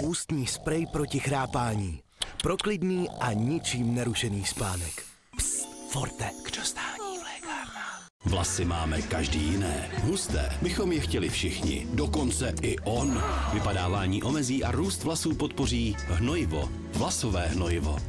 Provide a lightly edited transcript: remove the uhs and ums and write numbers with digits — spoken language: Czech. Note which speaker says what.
Speaker 1: ústní sprej proti chrápání. Pro klidný a ničím nerušený spánek. Psst, Forte, k dostání v lékárnách.
Speaker 2: Vlasy máme každý jiné. Husté bychom je chtěli všichni. Dokonce i on. Vypadávání omezí a růst vlasů podpoří hnojivo. Vlasové hnojivo.